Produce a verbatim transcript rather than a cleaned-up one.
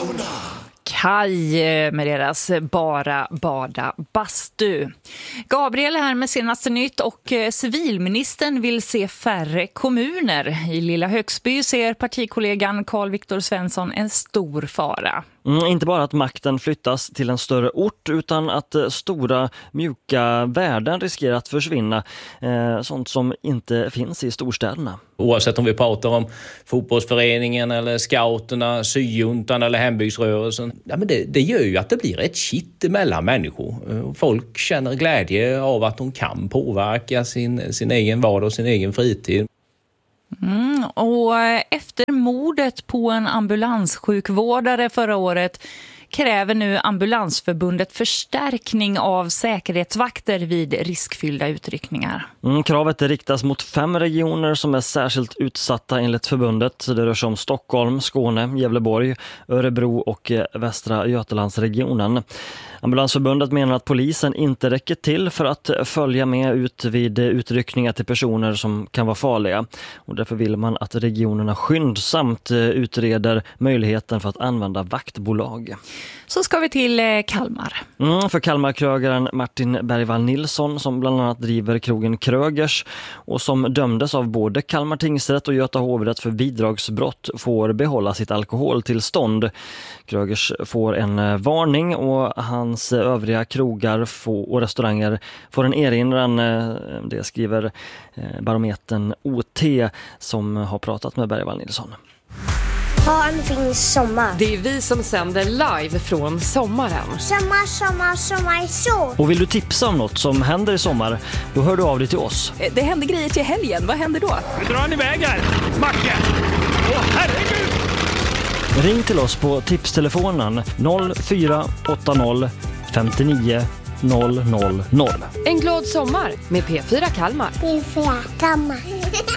Sauna. Kaj med deras Bara bada bastu. Gabriel är här med senaste nytt och civilministern vill se färre kommuner. I Lilla Högsby ser partikollegan Carl Viktor Svensson en stor fara. Mm, inte bara att makten flyttas till en större ort utan att eh, stora mjuka värden riskerar att försvinna. Eh, sånt som inte finns i storstäderna. Oavsett om vi pratar om fotbollsföreningen eller scouterna, syjuntan eller hembygdsrörelsen. Ja, men det, det gör ju att det blir ett kitt mellan människor. Folk känner glädje av att de kan påverka sin, sin egen vardag och sin egen fritid. Mm, och efter mordet på en ambulanssjukvårdare förra året kräver nu Ambulansförbundet förstärkning av säkerhetsvakter vid riskfyllda utryckningar. Mm, kravet riktas mot fem regioner som är särskilt utsatta enligt förbundet. Det rör sig om Stockholm, Skåne, Gävleborg, Örebro och Västra Götalandsregionen. Ambulansförbundet menar att polisen inte räcker till för att följa med ut vid utryckningar till personer som kan vara farliga. Och därför vill man att regionerna skyndsamt utreder möjligheten för att använda vaktbolag. Så ska vi till Kalmar. Mm, för Kalmarkrögaren Martin Bergvall Nilsson som bland annat driver krogen Krögers och som dömdes av både Kalmar tingsrätt och Göta hovrätt för bidragsbrott får behålla sitt alkoholtillstånd. Krögers får en varning och hans övriga krogar och restauranger får en erinran. Det skriver barometern O T som har pratat med Bergvall Nilsson. Barn finns sommar. Det är vi som sänder live från sommaren. Sommar, sommar, sommar, så. Och vill du tipsa om något som händer i sommar, då hör du av dig till oss. Det händer grejer till helgen. Vad händer då? Vi drar iväg här. Macke! Åh, herregud! Ring till oss på tipstelefonen noll fyra åtta noll fem nio noll noll noll. En glad sommar med P fyra Kalmar. P fyra Kalmar.